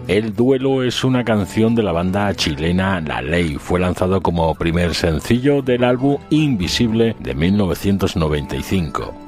El Duelo es una canción de la banda chilena La Ley. Fue lanzado como primer sencillo del álbum Invisible de 1995.